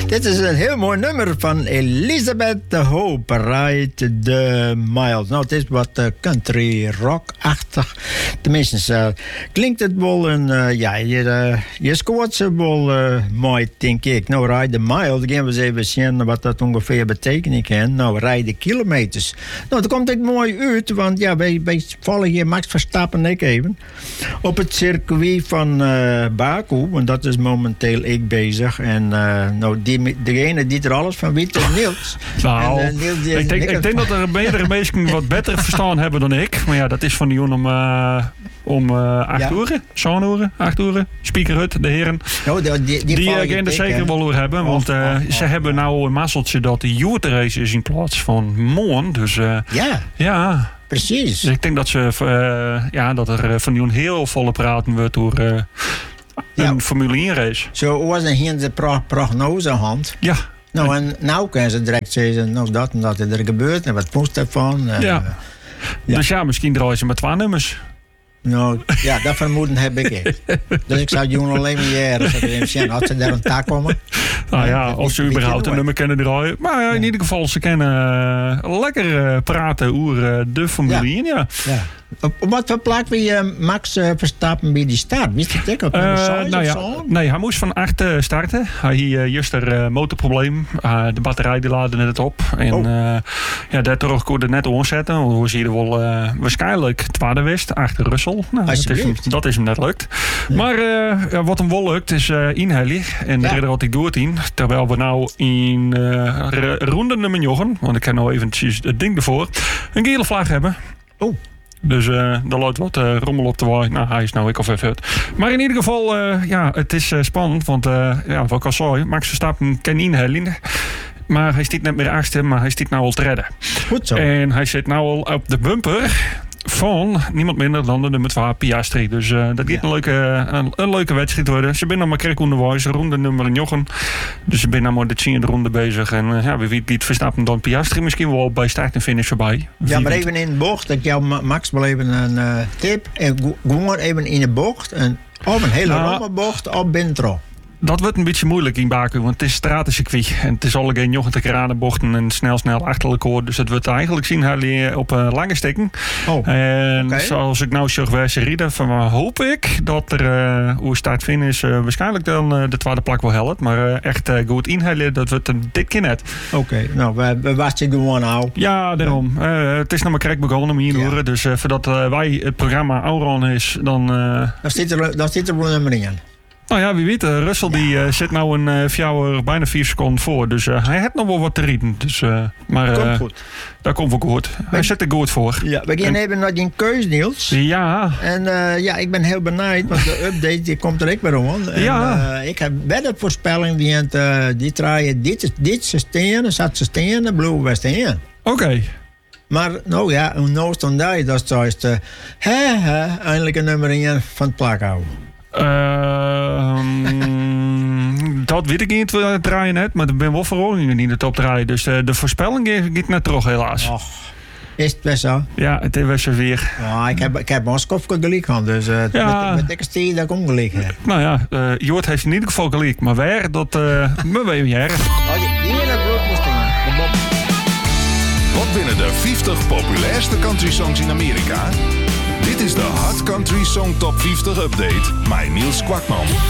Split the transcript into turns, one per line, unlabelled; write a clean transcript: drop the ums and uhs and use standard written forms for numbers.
Dit is een heel mooi nummer van Elisabeth de Hoop, Ride the Miles. Nou, het is wat country rock-achtig. Tenminste, klinkt het wel een... je scoort ze wel mooi, denk ik. Nou, Ride the Miles, gaan we eens even zien wat dat ongeveer betekenen kan. Nou, rijden kilometers. Nou, dat komt ook mooi uit, want ja, wij vallen hier Max Verstappen en ik even op het circuit van Baku, want dat is momenteel ik bezig. En nou, degene die er alles van weet is Niels.
Nou,
en, Niels,
ik denk dat er meerdere mensen wat beter verstaan hebben dan ik. Maar ja, dat is van die jongen om 8 uur, zo'n uur, 8 uur. Speakerhut, de heren.
Nou,
die gaan er zeker wel over hebben. Want ze hebben nou een mazzeltje dat de youth-race is in plaats van morgen. Dus ja.
Precies.
Dus ik denk dat dat er van die heel volle praten wordt door een Formule 1 race.
Zo was er hier de prognose hand.
Ja.
Nou, en nou kunnen ze direct zeggen, nou dat en dat er gebeurt en wat moest daarvan.
Dus ja, misschien draaien ze met 2 nummers.
Nou, ja, dat vermoeden heb ik. Dus ik zou Joen alleen maar jaren als ze daar aan taak komen.
Nou ja, of ze überhaupt een nummer kunnen draaien. Maar in ieder geval, ze kunnen lekker praten over de Formule 1, ja.
Op wat voor plek wil je Max Verstappen bij die start? Wist je het ook?
Nee, hij moest van 8 starten. Hij had juist een motorprobleem. De batterij die laadde net op. En daardoor kon het net omzetten. We zien er wel waarschijnlijk tweede wist achter Russell. Nou, dat is hem net lukt. Maar wat hem wel lukt is inhalen. En de ridder had ik door in. Terwijl we nou in ronde nummer 9, want ik heb nou eventjes het ding ervoor, een gele vlag hebben.
Oh.
Dus daar loopt wat rommel op te waaien. Nou, hij is nou ik of even uit. Maar in ieder geval, het is spannend. Want wat ik al zei, Max Verstappen kan inhalen. Maar hij stiet net meer achter, maar hij stiet nou al te redden.
Goed zo.
En hij zit nou al op de bumper van niemand minder dan de nummer 2 Piastri. Dus dat gaat een leuke wedstrijd worden. Ze zijn nog maar kerk onderwijs, ronde nummer 9. Dus ze zijn nou maar de 10e ronde bezig. En wie weet Verstappen dan Piastri misschien wel bij start en finish voorbij.
Ja, maar even in de bocht, dat jou Max wel even een tip. En gewoon even in de bocht. Op een hele rommelbocht op Bintro.
Dat wordt een beetje moeilijk in Baku, want het is stratencircuit. En het is alle geen 90 graden bochten en snel achter elkaar. Dus het wordt eigenlijk zien op lange stikken. Zoals ik nou zeg, rijden, hoop ik dat er hoe start-finish waarschijnlijk dan de tweede plak wel helpt. Maar echt goed inhalen, dat wordt dit keer net.
Oké, nou, we wachten gewoon nou.
Ja, daarom. Het is nog maar correct begonnen om hier horen. Dus voordat wij het programma Auron is, dan...
Dan zit er wel nummer in.
Nou ja, wie weet. Russell die zit nou bijna 4 seconden voor. Dus hij heeft nog wel wat te rieden. Dus,
komt goed.
Dat komt wel goed. Hij zit er goed voor.
Ja, we gaan even naar die keus, Niels.
Ja.
En ik ben heel benieuwd, want de update die komt er ook weer om. Ik heb wel de voorspelling die draaien dit systeem, zat systeem, blue west in.
Oké.
Maar nou ja, een no stond daar, dat is eindelijk een nummer 1 van het plak houden.
Dat weet ik niet, het draaien net, maar er ben wel verordeningen in de top draaien. Dus de voorspelling gaat net terug, helaas.
Och, is het best zo?
Ja, het is best weer.
Ja, ik heb Moskou gelijk gehad, dus met dikke stier dat ik ongelijk heb.
Nou ja, Joort heeft in ieder geval gelijk, maar waar, dat me weet je erg.
Die hele broek moest in.
Wat binnen de 50 populairste country songs in Amerika? Dit is de Hot Country Song Top 50 Update met Niels Kwakman.